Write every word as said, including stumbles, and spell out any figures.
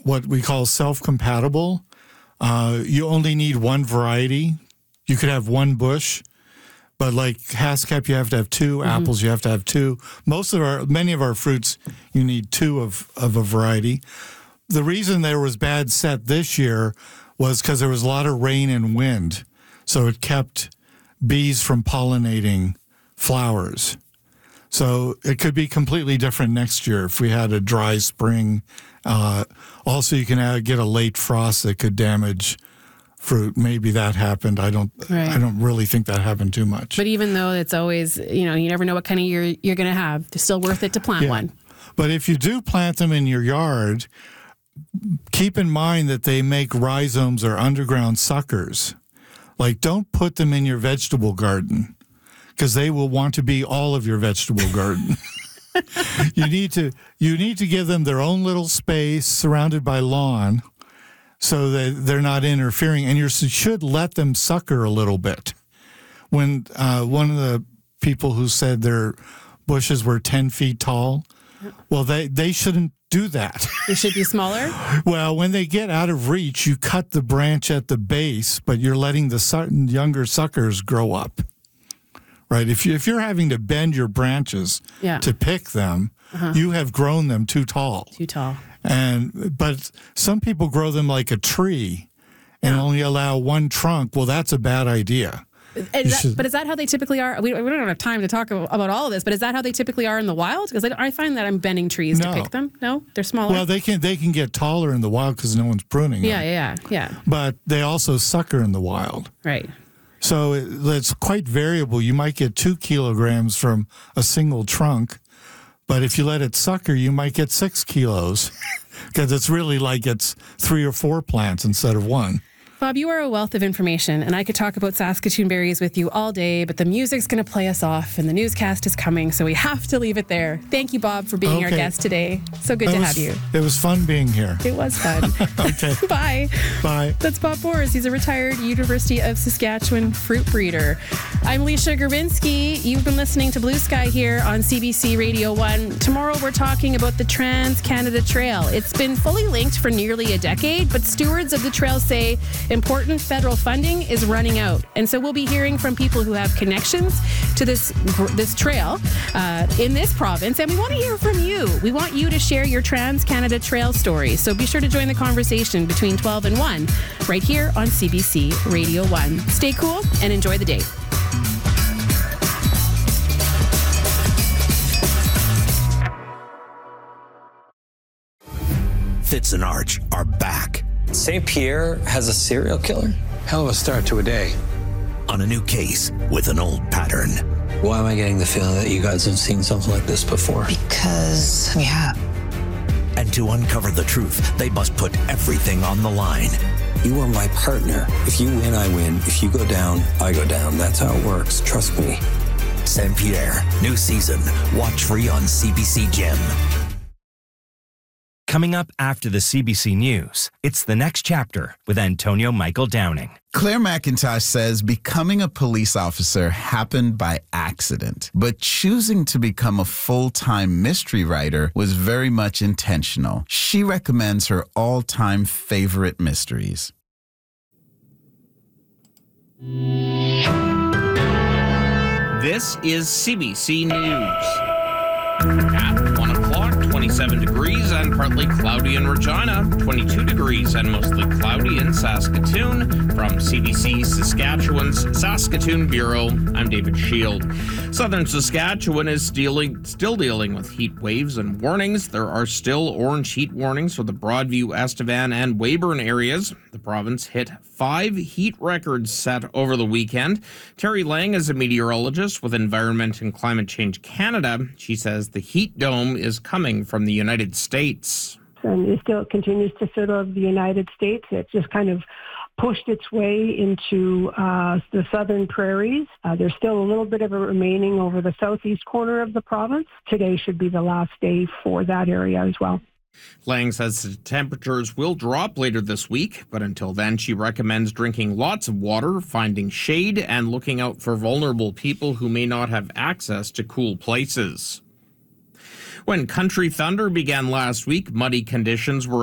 what we call self-compatible. Uh, you only need one variety. You could have one bush, but like Haskell, you have to have two. Mm-hmm. Apples, you have to have two. Most of our, many of our fruits, you need two of, of a variety. The reason there was bad set this year was because there was a lot of rain and wind, so it kept bees from pollinating flowers. So it could be completely different next year if we had a dry spring. Uh, also, you can have, get a late frost that could damage fruit. Maybe that happened. I don't. Right. I don't really think that happened too much. But even though it's always, you know, you never know what kind of year you're going to have, it's still worth it to plant yeah. one. But if you do plant them in your yard, keep in mind that they make rhizomes or underground suckers. Like, don't put them in your vegetable garden, because they will want to be all of your vegetable garden. you need to you need to give them their own little space surrounded by lawn, so that they're not interfering. And you should let them sucker a little bit. When uh, one of the people who said their bushes were ten feet tall, well, they, they shouldn't do that. They should be smaller? Well, when they get out of reach, you cut the branch at the base, but you're letting the su- younger suckers grow up. Right? If, you, if you're having to bend your branches yeah. to pick them, uh-huh. you have grown them too tall. Too tall. And But some people grow them like a tree and yeah. only allow one trunk. Well, that's a bad idea. Is that, but is that how they typically are? We, we don't have time to talk about all of this, but is that how they typically are in the wild? Because I, I find that I'm bending trees no. to pick them. No? They're smaller? Well, they can they can get taller in the wild because no one's pruning yeah, them. Yeah, yeah, yeah. But they also sucker in the wild. Right. So it, it's quite variable. You might get two kilograms from a single trunk, but if you let it sucker, you might get six kilos because it's really like it's three or four plants instead of one. Bob, you are a wealth of information, and I could talk about Saskatoon berries with you all day, but the music's going to play us off, and the newscast is coming, so we have to leave it there. Thank you, Bob, for being okay. our guest today. So good that to was, have you. It was fun being here. It was fun. Okay. Bye. Bye. That's Bob Bors. He's a retired University of Saskatchewan fruit breeder. I'm Alicia Gurbinsky. You've been listening to Blue Sky here on C B C Radio one. Tomorrow we're talking about the Trans-Canada Trail. It's been fully linked for nearly a decade, but stewards of the trail say important federal funding is running out. And so we'll be hearing from people who have connections to this this trail uh, in this province. And we want to hear from you. We want you to share your Trans-Canada Trail stories. So be sure to join the conversation between twelve and one right here on C B C Radio one. Stay cool and enjoy the day. Fitz and Arch are back. Saint Pierre has a serial killer? Hell of a start to a day. On a new case with an old pattern. Why am I getting the feeling that you guys have seen something like this before? Because we have. And to uncover the truth, they must put everything on the line. You are my partner. If you win, I win. If you go down, I go down. That's how it works. Trust me. Saint Pierre, new season. Watch free on C B C Gem. Coming up after the C B C News, it's The Next Chapter with Antonio Michael Downing. Claire McIntosh says becoming a police officer happened by accident, but choosing to become a full-time mystery writer was very much intentional. She recommends her all-time favorite mysteries. This is C B C News. At one o'clock, twenty-seven degrees and partly cloudy in Regina, twenty-two degrees and mostly cloudy in Saskatoon. From C B C Saskatchewan's Saskatoon Bureau, I'm David Shield. Southern Saskatchewan is dealing, still dealing with heat waves and warnings. There are still orange heat warnings for the Broadview, Estevan, and Weyburn areas. The province hit five heat records set over the weekend. Terry Lang is a meteorologist with Environment and Climate Change Canada. She says the heat dome is coming from the United States. And it still continues to sit over the United States. It just kind of pushed its way into uh, the southern prairies. Uh, there's still a little bit of it remaining over the southeast corner of the province. Today should be the last day for that area as well. Lang says the temperatures will drop later this week, but until then, she recommends drinking lots of water, finding shade, and looking out for vulnerable people who may not have access to cool places. When Country Thunder began last week, muddy conditions were